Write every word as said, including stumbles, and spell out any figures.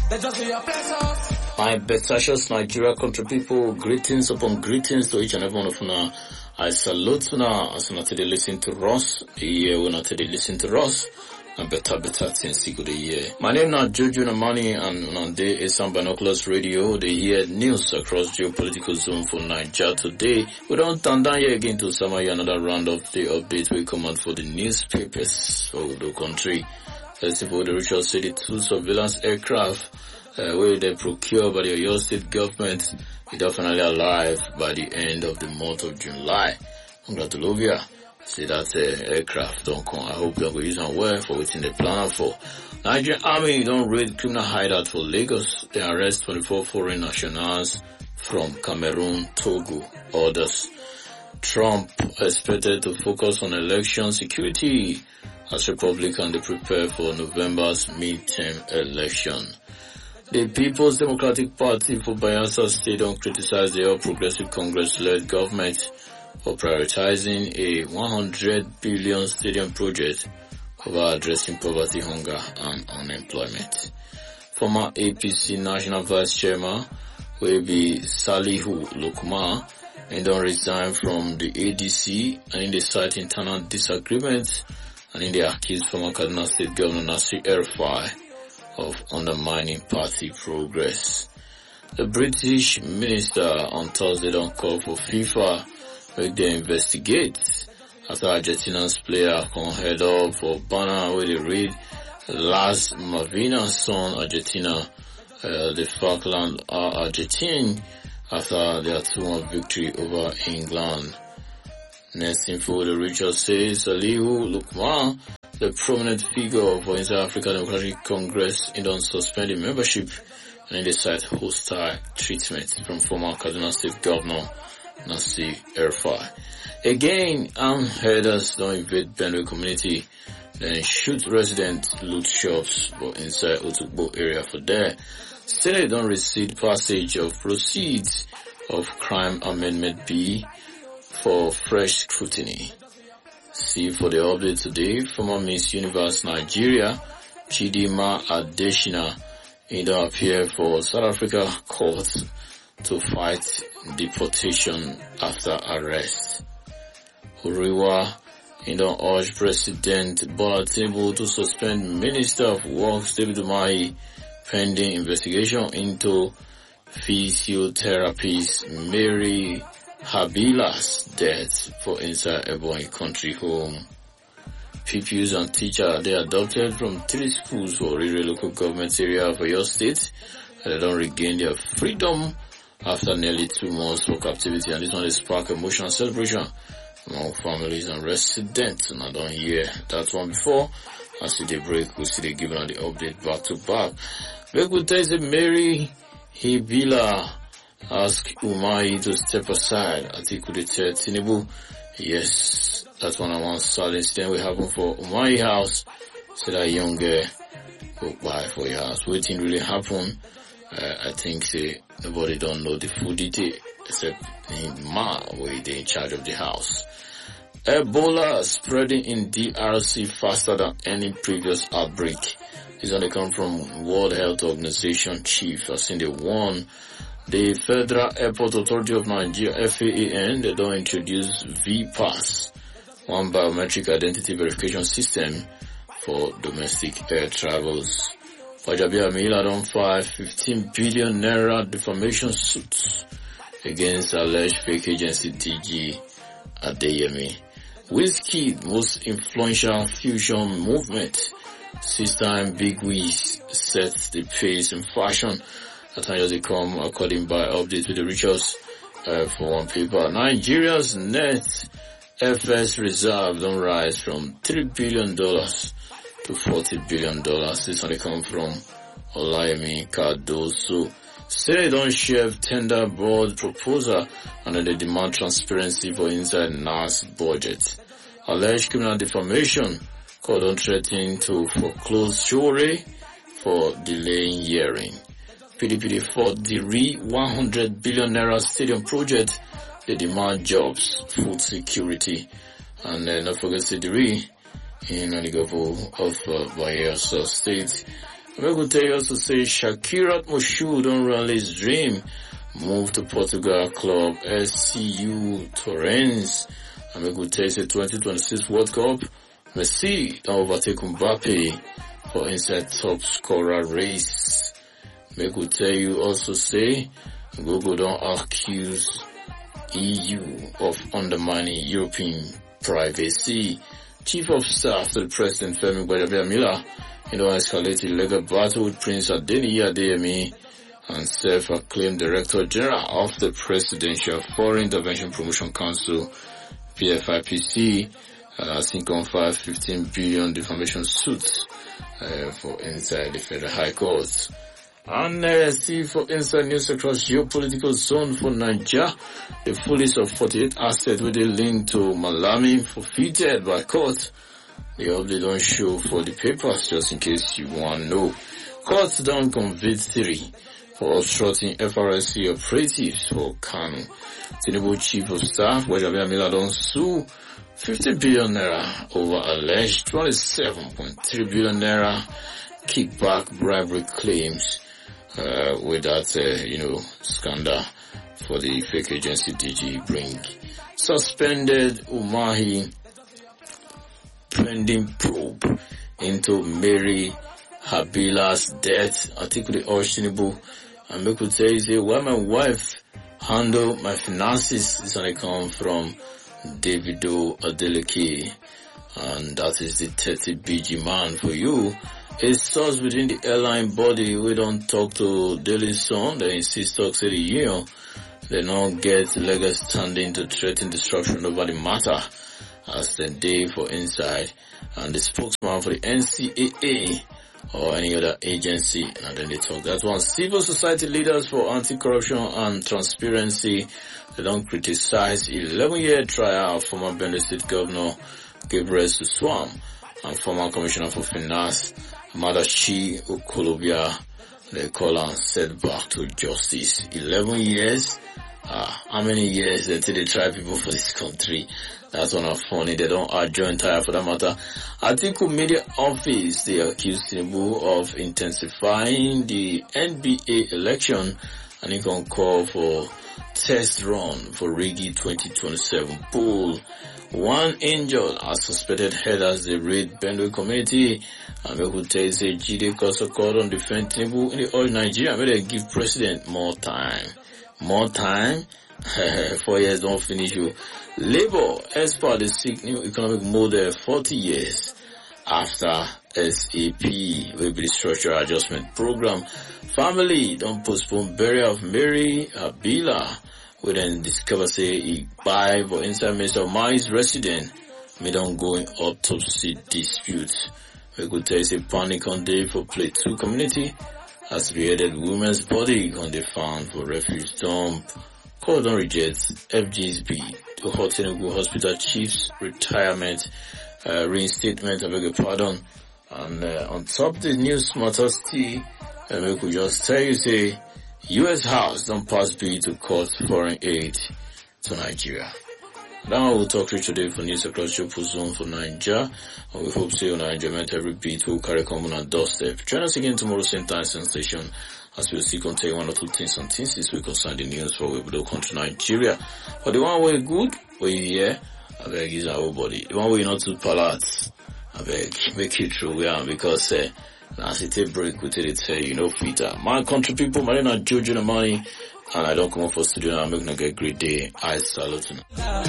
My best Nigeria country people, greetings upon greetings to each and every one of you. I salute you as you not to listen to us. Yeah, we not to listen to us. And better, better things to the year. My name is Jojo Namani, and on day is some binoculars radio. They hear news across geopolitical zone for Nigeria today. We don't turn down here again to summary another round of the update we come out for the newspapers for the country. First of all, the Richard City two surveillance aircraft uh, where they procure by the Oyo State government is definitely alive by the end of the month of July. Congratulations. See that uh, aircraft don't come. I hope they're going to use them well for what's in the plan for. Nigerian Army don't raid criminal hideout for Lagos. They arrest twenty-four foreign nationals from Cameroon, Togo, others. Trump expected to focus on election security as Republicans they prepare for November's midterm election. The People's Democratic Party for Bayelsa State don't criticize the All Progressive Congress-led government for prioritizing a one hundred billion stadium project over addressing poverty, hunger, and unemployment. Former A P C National Vice Chairman will be Salihu Lukman and don't resign from the A D C and in the cite internal disagreements and in the accused former Kaduna State Governor Nasir El-Rufai of undermining party progress. The British minister on Thursday don't call for FIFA make them investigate after Argentina's player come head up for banner where they read Las Malvinas son Argentina, uh, the Falkland are Argentine after their two one victory over England. Next info, the Richard says Salihu Lukman, the prominent figure for Inside Africa Democratic Congress, in don't suspend the membership and in the site hostile treatment from former Kaduna State Governor Nasir El-Rufai. Again, armed herders don't invade Benue community, then shoot residents, loot shops, but inside Otukbo area for there. Senate don't receive passage of proceeds of crime amendment B for fresh scrutiny. See for the update today, former Miss Universe Nigeria, Chidima Adeshina, in the appear for South Africa court to fight deportation after arrest. Uriwa in the urge President Bola Tinubu to suspend Minister of Works David Umahi pending investigation into physiotherapist Mary Habila's death for inside Ebonyi country home. Pupils and teachers they adopted from three schools for Riri local government area of your state and they don't regain their freedom after nearly two months for captivity, and this one is spark emotional celebration among families and residents. And I don't hear that one before. As we break, we see they giving on the update back to back. Beku Teze Mary Hibila ask Umahi to step aside. Atiku de Tinubu. Yes, that's one of one sad incident will happen for Umahi house. So that young girl go buy for your house. Waiting really happen. Uh, I think say nobody don't know the full detail except him ma where they in charge of the house. Ebola spreading in D R C faster than any previous outbreak. This only come from World Health Organization chief as in the one. The Federal Airport Authority of Nigeria F A A N they don't introduce V PASS, one biometric identity verification system for domestic air travels. Fajabi Amila don't file fifteen billion naira defamation suits against alleged fake agency D G Adeyemi. Wizkid, most influential fusion movement, six time Big Wiz sets the pace in fashion. At times they come according by updates with the Richards uh, for one paper. Nigeria's net F S reserve don't rise from three billion dollars to forty billion dollars. This only come from Olayemi Cardoso. Say don't share tender board proposal and they demand transparency for inside N A S budget. Alleged criminal defamation court on threatening to foreclose Shore for delaying hearing. P D P fought the re one hundred billion naira stadium project. They demand jobs, food security, and then uh, not forget the re in the government of uh, Bayelsa State. I'm going to tell you also say Shakirat Moshood don't rally his dream. Move to Portugal club S C U Torrens. I'm going to tell you say twenty twenty-six World Cup. Messi don't overtake Mbappe for inside top scorer race. I'm going to tell you also say Google don't accuse E U of undermining European privacy. Chief of Staff to the President Femi Gbajàbíàmílà, you know, escalated legal battle with Prince Adeniyi Adeyemi and self-acclaimed Director General of the Presidential Foreign Intervention Promotion Council, P F I P C, uh, think on five fifteen billion defamation suits uh, for inside the Federal High Court. And uh, see for inside news across geopolitical zone for Nigeria, the fullest of forty-eight assets with a link to Malami forfeited by court. The update don't show for the papers just in case you want to know. Courts don't convict three for obstructing F R S C operatives for Kano. Tinubu Chief of Staff Gbajàbíàmílà don't sue fifty billion naira over alleged twenty-seven point three billion naira kickback bribery claims. Uh, with that, uh, you know, scandal for the fake agency D G Bring. Suspended Umahi pending probe into Mary Habila's death. Article Tinubu. And we could say, say, why my wife handle my finances is going to come from Davido Adeleke. And that is the thirty B G man for you. A source within the airline body, we don't talk to Daily Sun, they insist talk to the union. They don't get legal standing to threaten destruction over the matter as the day for inside. And the spokesman for the N C A A or any other agency, and then they talk that one. Civil society leaders for anti-corruption and transparency, they don't criticize eleven year trial of former Benue State Governor Gabriel Suswam and former Commissioner for Finance Madachi Okolobia. They call on setback to justice. eleven years. Ah, how many years until they try people for this country? That's one of funny. They don't adjourn tire for that matter. Atiku Media Office, they accuse Tinubu of intensifying the N B A election and he can call for test run for Rigi twenty twenty-seven poll. One injured as suspected head as they raid Benue community. And we could tell you say Jide Kosoko on defend Tinubu in the oil Nigeria. May they give president more time. More time? Four years don't finish you. Labour, as per the seek new economic model forty years after S A P will be the structural adjustment program. Family don't postpone burial of Mary Abila. We then discover say he buy for inside Mister Mai's resident. Me don't go in autopsy dispute. We could tell you say panic on day for Plateau community as beheaded women's body on the found for refuge dump. Cordon rejects F G S B to Tinubu Hospital Chief's retirement uh, reinstatement. I beg your pardon. And uh, on top of the news matters, T, uh, we could just tell you say U S House don't pass bill to cut foreign aid to Nigeria. Now we'll talk to you today for news across your zone for Nigeria. And we hope to see you on our enjoyment every beat will carry common and doorstep. Join us again tomorrow same time, same station, as we'll see contain one or two things and things this week concerning the news for we will come to Nigeria. But the one way good, where you hear, I beg is our body. The one way not too palate, I beg make it true, yeah, because uh, now as it take break, we tell it say, you know, Peter. My country people, my name is Jojo the money, and I don't come up for studio now, I'm making a great day. I salute you.